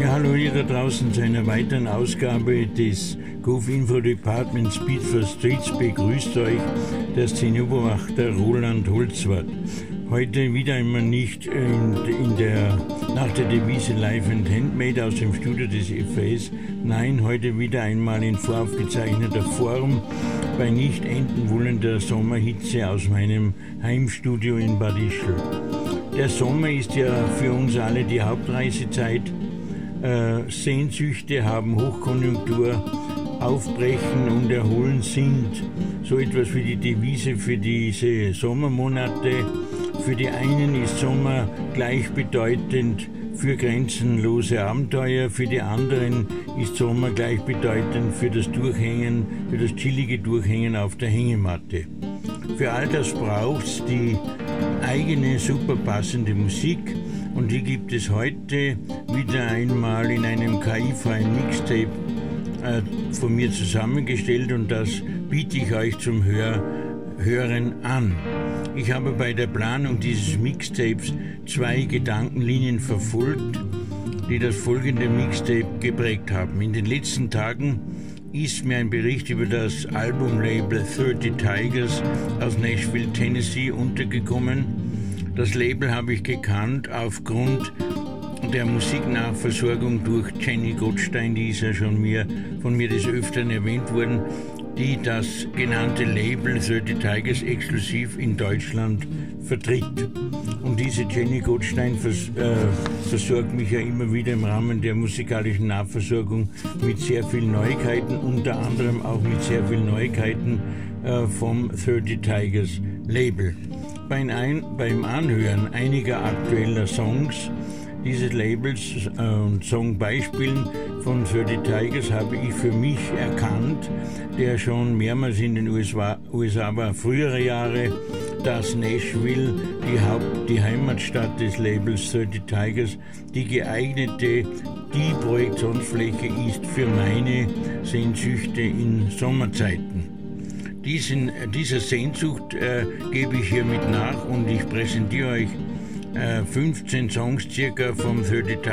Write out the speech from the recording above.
Ja, hallo ihr da draußen zu einer weiteren Ausgabe des Gov-Info Department Speed for Streets. Begrüßt euch der Szenebeobachter Roland Holzwart. Heute wieder einmal nicht nach der Devise Live and Handmade aus dem Studio des FAS. Nein, heute wieder einmal in voraufgezeichneter Form bei nicht enden wollender Sommerhitze aus meinem Heimstudio in Bad Ischl. Der Sommer ist ja für uns alle die Hauptreisezeit. Sehnsüchte haben Hochkonjunktur, Aufbrechen und Erholen sind so etwas wie die Devise für diese Sommermonate. Für die einen ist Sommer gleichbedeutend für grenzenlose Abenteuer, für die anderen ist Sommer gleichbedeutend für das Durchhängen, für das chillige Durchhängen auf der Hängematte. Für all das braucht's die eigene super passende Musik und die gibt es heute wieder einmal in einem KI-freien Mixtape von mir zusammengestellt und das biete ich euch zum Hören an. Ich habe bei der Planung dieses Mixtapes 2 Gedankenlinien verfolgt, die das folgende Mixtape geprägt haben. In den letzten Tagen ist mir ein Bericht über das Albumlabel 30 Tigers aus Nashville, Tennessee untergekommen. Das Label habe ich gekannt aufgrund der Musiknachversorgung durch Jenny Gottstein, die ist ja schon von mir des Öfteren erwähnt worden, die das genannte Label 30 Tigers exklusiv in Deutschland vertritt. Und diese Jenny Gottstein versorgt mich ja immer wieder im Rahmen der musikalischen Nachversorgung mit sehr vielen Neuigkeiten, unter anderem auch mit sehr vielen Neuigkeiten vom 30 Tigers Label. Beim Anhören einiger aktueller Songs dieses Labels und Songbeispielen von 30 Tigers habe ich für mich erkannt, der schon mehrmals in den USA war, frühere Jahre, dass Nashville, die Heimatstadt des Labels 30 Tigers, die Projektionsfläche ist für meine Sehnsüchte in Sommerzeiten. Dieser Sehnsucht gebe ich hiermit nach und ich präsentiere euch 15 Songs circa vom 30